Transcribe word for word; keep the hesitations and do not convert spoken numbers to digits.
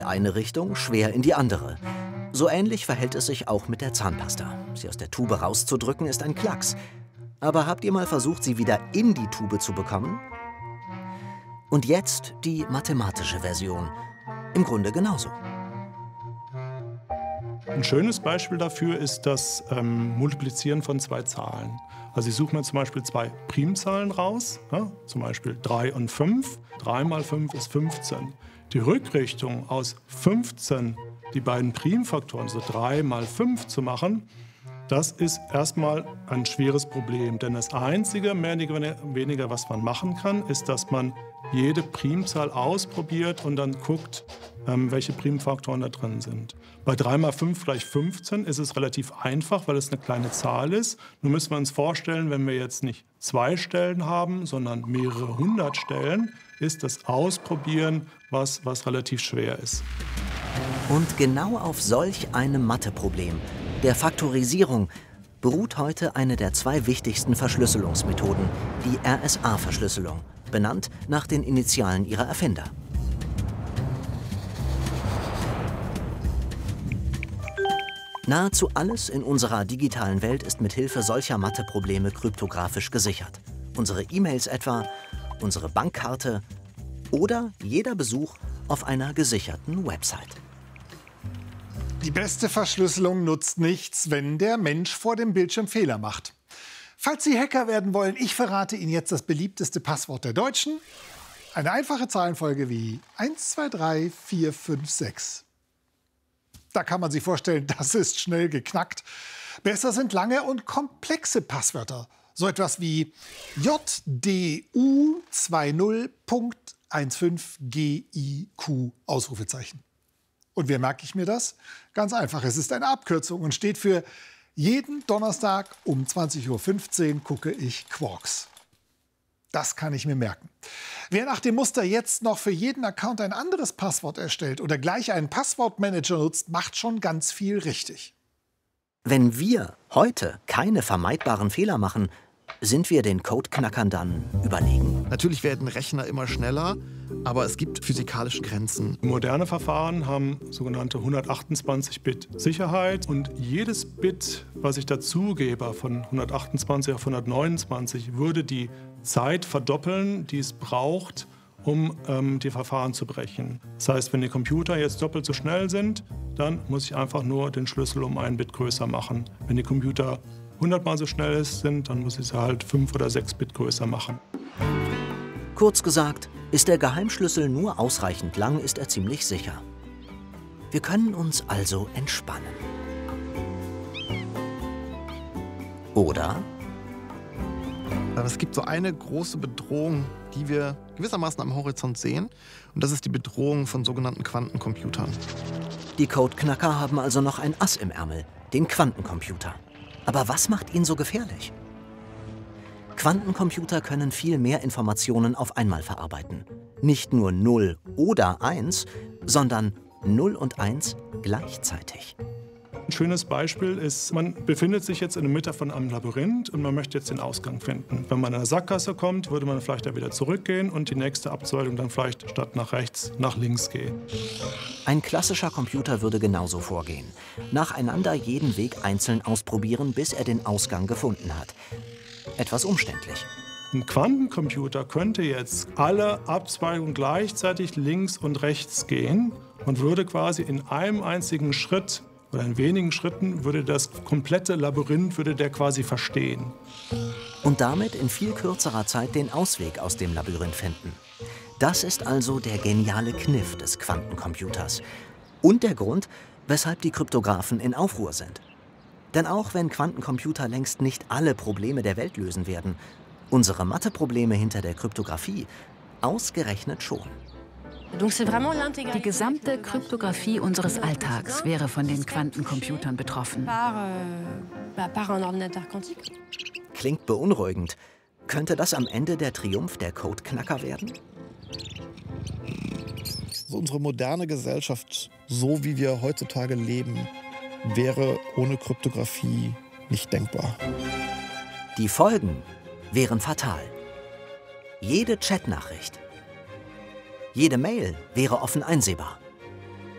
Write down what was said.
Eine Richtung, schwer in die andere. So ähnlich verhält es sich auch mit der Zahnpasta. Sie aus der Tube rauszudrücken ist ein Klacks. Aber habt ihr mal versucht, sie wieder in die Tube zu bekommen? Und jetzt die mathematische Version. Im Grunde genauso. Ein schönes Beispiel dafür ist das ähm, Multiplizieren von zwei Zahlen. Also ich suche mir zum Beispiel zwei Primzahlen raus, ja, zum Beispiel drei und fünf. drei mal fünf ist fünfzehn. Die Rückrichtung aus fünfzehn, die beiden Primfaktoren, also drei mal fünf zu machen, das ist erstmal ein schweres Problem. Denn das Einzige, mehr oder weniger, was man machen kann, ist, dass man jede Primzahl ausprobiert und dann guckt, ähm, welche Primfaktoren da drin sind. Bei drei mal fünf gleich fünfzehn ist es relativ einfach, weil es eine kleine Zahl ist. Nun müssen wir uns vorstellen, wenn wir jetzt nicht zwei Stellen haben, sondern mehrere hundert Stellen, ist das Ausprobieren was, was relativ schwer ist. Und genau auf solch einem Matheproblem, der Faktorisierung, beruht heute eine der zwei wichtigsten Verschlüsselungsmethoden, die R S A-Verschlüsselung, benannt nach den Initialen ihrer Erfinder. Nahezu alles in unserer digitalen Welt ist mit Hilfe solcher Matheprobleme kryptografisch gesichert. Unsere E-Mails etwa, unsere Bankkarte oder jeder Besuch auf einer gesicherten Website. Die beste Verschlüsselung nutzt nichts, wenn der Mensch vor dem Bildschirm Fehler macht. Falls Sie Hacker werden wollen, ich verrate Ihnen jetzt das beliebteste Passwort der Deutschen. Eine einfache Zahlenfolge wie eins, zwei, drei, vier, fünf, sechs. Da kann man sich vorstellen, das ist schnell geknackt. Besser sind lange und komplexe Passwörter. So etwas wie J D U zwei null Punkt eins fünf G I Q Ausrufezeichen. Und wie merke ich mir das? Ganz einfach, es ist eine Abkürzung und steht für jeden Donnerstag um zwanzig Uhr fünfzehn gucke ich Quarks. Das kann ich mir merken. Wer nach dem Muster jetzt noch für jeden Account ein anderes Passwort erstellt oder gleich einen Passwortmanager nutzt, macht schon ganz viel richtig. Wenn wir heute keine vermeidbaren Fehler machen, sind wir den Codeknackern dann überlegen? Natürlich werden Rechner immer schneller, aber es gibt physikalische Grenzen. Moderne Verfahren haben sogenannte hundertachtundzwanzig Bit Sicherheit und jedes Bit, was ich dazugebe, von hundertachtundzwanzig auf hundertneunundzwanzig, würde die Zeit verdoppeln, die es braucht, um ähm, die Verfahren zu brechen. Das heißt, wenn die Computer jetzt doppelt so schnell sind, dann muss ich einfach nur den Schlüssel um ein Bit größer machen. Wenn die Computer hundertmal so schnell sind, dann muss ich sie halt fünf oder sechs Bit größer machen. Kurz gesagt, ist der Geheimschlüssel nur ausreichend lang, ist er ziemlich sicher. Wir können uns also entspannen. Oder? Aber es gibt so eine große Bedrohung, die wir gewissermaßen am Horizont sehen. Und das ist die Bedrohung von sogenannten Quantencomputern. Die Codeknacker haben also noch ein Ass im Ärmel, den Quantencomputer. Aber was macht ihn so gefährlich? Quantencomputer können viel mehr Informationen auf einmal verarbeiten. Nicht nur null oder eins, sondern null und eins gleichzeitig. Ein schönes Beispiel ist, man befindet sich jetzt in der Mitte von einem Labyrinth und man möchte jetzt den Ausgang finden. Wenn man in eine Sackgasse kommt, würde man vielleicht da wieder zurückgehen und die nächste Abzweigung dann vielleicht statt nach rechts nach links gehen. Ein klassischer Computer würde genauso vorgehen. Nacheinander jeden Weg einzeln ausprobieren, bis er den Ausgang gefunden hat. Etwas umständlich. Ein Quantencomputer könnte jetzt alle Abzweigungen gleichzeitig links und rechts gehen und würde quasi in einem einzigen Schritt oder in wenigen Schritten würde das komplette Labyrinth würde der quasi verstehen. Und damit in viel kürzerer Zeit den Ausweg aus dem Labyrinth finden. Das ist also der geniale Kniff des Quantencomputers. Und der Grund, weshalb die Kryptographen in Aufruhr sind. Denn auch wenn Quantencomputer längst nicht alle Probleme der Welt lösen werden, unsere Matheprobleme hinter der Kryptographie ausgerechnet schon. Die gesamte Kryptographie unseres Alltags wäre von den Quantencomputern betroffen. Klingt beunruhigend. Könnte das am Ende der Triumph der Codeknacker werden? So unsere moderne Gesellschaft, so wie wir heutzutage leben, wäre ohne Kryptographie nicht denkbar. Die Folgen wären fatal. Jede Chatnachricht, jede Mail wäre offen einsehbar.